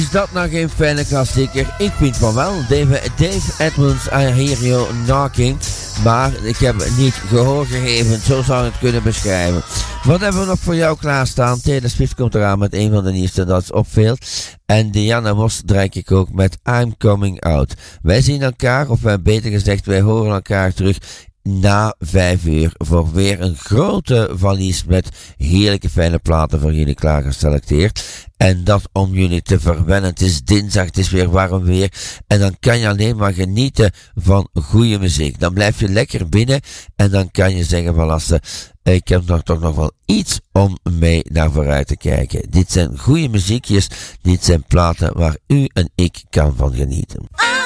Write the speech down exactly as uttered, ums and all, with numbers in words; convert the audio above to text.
Is dat nou geen fijne klassieker? Ik vind van wel. Dave, Dave Edmunds, I Hear You Knocking. Maar ik heb het niet gehoor gegeven. Zo zou ik het kunnen beschrijven. Wat hebben we nog voor jou klaarstaan? Taylor Swift komt eraan met een van de nieuwste dat is opvalt. En Diana Ross draai ik ook met I'm Coming Out. Wij zien elkaar, of wij beter gezegd, wij horen elkaar terug na vijf uur voor weer een grote valies met heerlijke fijne platen voor jullie klaar geselecteerd. En dat om jullie te verwennen. Het is dinsdag, het is weer warm weer. En dan kan je alleen maar genieten van goede muziek. Dan blijf je lekker binnen en dan kan je zeggen van als ik heb nog toch nog wel iets om mee naar vooruit te kijken. Dit zijn goede muziekjes, dit zijn platen waar u en ik kan van genieten.